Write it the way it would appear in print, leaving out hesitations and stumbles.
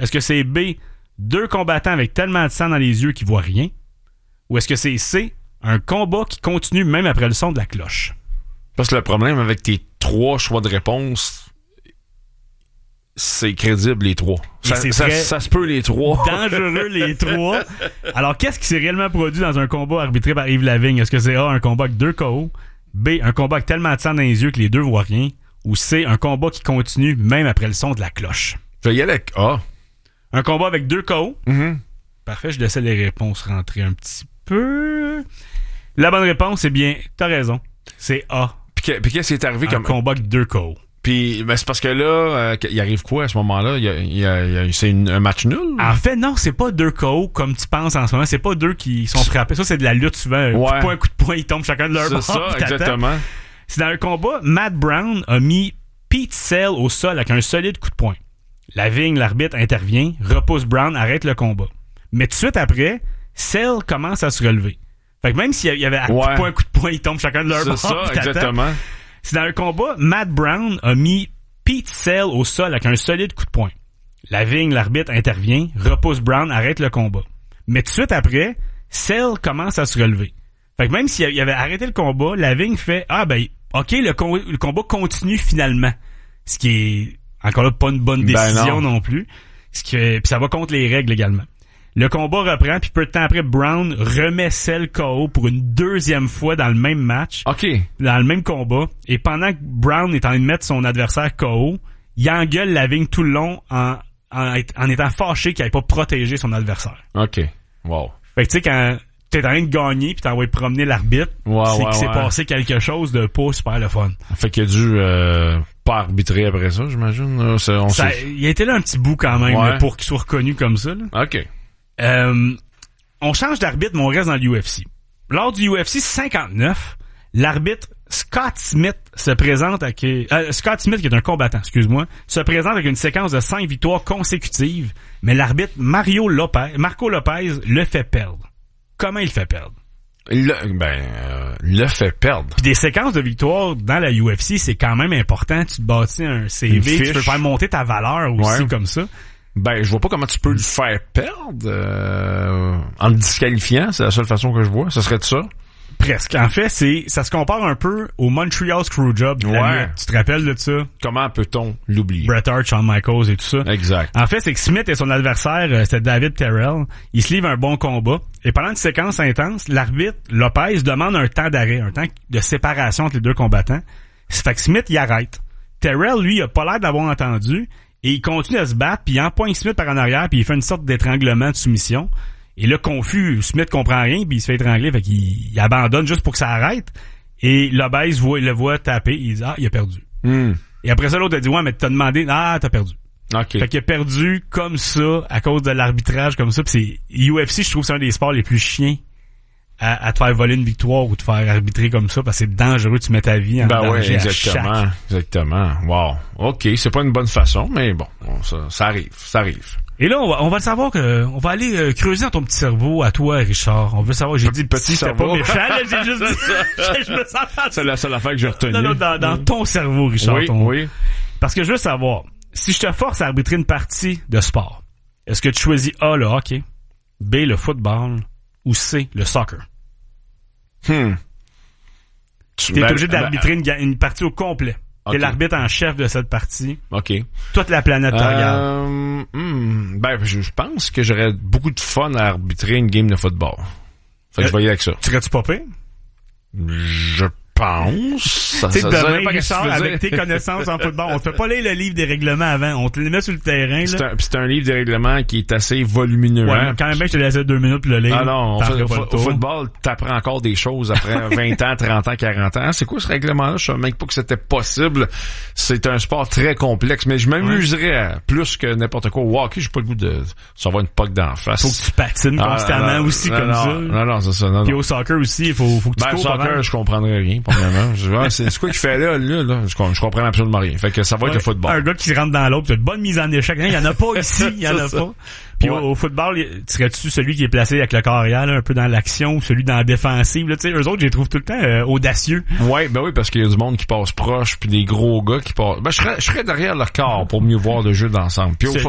Est-ce que c'est B, 2 combattants avec tellement de sang dans les yeux qu'ils voient rien? Ou est-ce que c'est C, un combat qui continue même après le son de la cloche? Parce que le problème avec tes 3 choix de réponse, c'est crédible les 3. Ça se peut les 3. Dangereux les 3. Alors, qu'est-ce qui s'est réellement produit dans un combat arbitré par Yves Lavigne? Est-ce que c'est A, un combat avec 2 KO? B, un combat avec tellement de sang dans les yeux que les 2 voient rien? Ou C, un combat qui continue même après le son de la cloche? Je vais y aller avec A. Un combat avec 2 KO? Mm-hmm. Parfait, je laissais les réponses rentrer un petit peu. La bonne réponse, c'est bien, t'as raison. C'est A. Puis qu'est-ce qui est arrivé comme combat avec 2 KO? Puis c'est parce que là, il arrive quoi à ce moment-là? C'est un match nul? En fait, non, c'est pas 2 KO comme tu penses en ce moment. C'est pas 2 qui sont frappés. Ça, c'est de la lutte souvent. Coup de poing, ils tombent chacun de leur bord. C'est ça, exactement. C'est dans un combat, Matt Brown a mis Pete Sell au sol avec un solide coup de poing. Lavigne, l'arbitre, intervient, repousse Brown, arrête le combat. Mais tout de suite après, Sell commence à se relever. Fait que même s'il y avait un coup de poing, ils tombent chacun de leur bord. C'est ça, exactement. C'est dans un combat, Matt Brown a mis Pete Sell au sol avec un solide coup de poing. Lavigne, l'arbitre, intervient, repousse Brown, arrête le combat. Mais tout de suite après, Sell commence à se relever. Fait que même s'il y avait arrêté le combat, Lavigne fait « Ah ben, OK, le combat continue finalement. » Ce qui est, encore là, pas une bonne décision non plus. Puis ça va contre les règles également. Le combat reprend, puis peu de temps après, Brown remet Sell KO pour une 2e fois dans le même match. OK. Dans le même combat. Et pendant que Brown est en train de mettre son adversaire KO, il engueule Lavigne tout le long en étant fâché qu'il n'avait pas protégé son adversaire. OK. Wow. Fait que tu sais, quand t'es en train de gagner puis t'as envoyé promener l'arbitre, c'est qu'il s'est passé quelque chose de pas super le fun. Fait qu'il a dû pas arbitrer après ça, j'imagine. Il a été là un petit bout quand même là, pour qu'il soit reconnu comme ça. Là. OK. On change d'arbitre, mais on reste dans l'UFC. Lors du UFC 59, l'arbitre Scott Smith se présente avec... Scott Smith, qui est un combattant, se présente avec une séquence de 5 victoires consécutives, mais l'arbitre Marco Lopez le fait perdre. Comment il fait perdre? Le fait perdre. Puis des séquences de victoires dans la UFC, c'est quand même important. Tu te bâtis un CV, tu peux faire monter ta valeur aussi comme ça. Je vois pas comment tu peux le faire perdre en le disqualifiant. C'est la seule façon que je vois. Ça serait de ça? Presque. En fait, ça se compare un peu au Montreal Screwjob. Tu te rappelles de ça? Comment peut-on l'oublier? Bret Hart, Shawn Michaels et tout ça. Exact. En fait, c'est que Smith et son adversaire, c'était David Terrell. Ils se livrent un bon combat. Et pendant une séquence intense, l'arbitre Lopez demande un temps d'arrêt, un temps de séparation entre les 2 combattants. Fait que Smith, il arrête. Terrell, lui, a pas l'air d'avoir entendu. Et il continue à se battre, puis il empoigne Smith par en arrière, puis il fait une sorte d'étranglement de soumission. Et là, confus, Smith comprend rien, puis il se fait étrangler, fait qu'il abandonne juste pour que ça arrête. Et Lopez le voit taper, il dit « Ah, il a perdu. Et après ça, l'autre a dit « Ouais, mais t'as demandé, ah, t'as perdu. » Okay. Fait qu'il a perdu comme ça, à cause de l'arbitrage comme ça, puis c'est UFC, je trouve que c'est un des sports les plus chiens à te faire voler une victoire ou te faire arbitrer comme ça, parce que c'est dangereux, tu mets ta vie en danger exactement. Wow. OK, c'est pas une bonne façon, mais bon, ça arrive. Et là, on va le savoir on va aller creuser dans ton petit cerveau à toi, Richard. On veut savoir, j'ai dit petit, c'était pas méchant, là, j'ai juste dit, je me sens pas. C'est la seule affaire que j'ai retenue. Non, dans ton cerveau, Richard. Oui. Parce que je veux savoir, si je te force à arbitrer une partie de sport, est-ce que tu choisis A, le hockey, B, le football, ou C, le soccer? T'es obligé d'arbitrer une partie au complet. T'es l'arbitre en chef de cette partie. OK. Toute la planète te regarde. Je pense que j'aurais beaucoup de fun à arbitrer une game de football. Fait que je vais y aller avec ça. Serais-tu pas pire? Je pense. Tu sais, demain, Richard, avec tes connaissances en football, on te fait pas lire le livre des règlements avant. On te les met sur le terrain. C'est un livre des règlements qui est assez volumineux. Ouais, quand même, je te laissais 2 minutes pour le lire. Ah non, au football, t'apprends encore des choses après 20 ans, 30 ans, 40 ans. C'est quoi ce règlement-là? Je savais même pas que c'était possible. C'est un sport très complexe, mais je m'amuserais plus que n'importe quoi. Au hockey, j'ai pas le goût de savoir une poque d'en face. Faut que tu patines constamment aussi comme ça. Non, c'est ça. Puis au soccer aussi, il faut que tu cours. Au soccer, je comprendrais rien. C'est quoi qu'il fait là? Je comprends absolument rien. Fait que ça va être le football. Un gars qui rentre dans l'autre, c'est une bonne mise en échec. Il y en a pas ici, il y en a pas. Puis au football, serais-tu celui qui est placé avec le corps arrière, là, un peu dans l'action, ou celui dans la défensive, là, tu sais, eux autres, je les trouve tout le temps audacieux. Ouais, ben oui, parce qu'il y a du monde qui passe proche, puis des gros gars qui passent. Ben je serais derrière leur corps pour mieux voir le jeu d'ensemble. Puis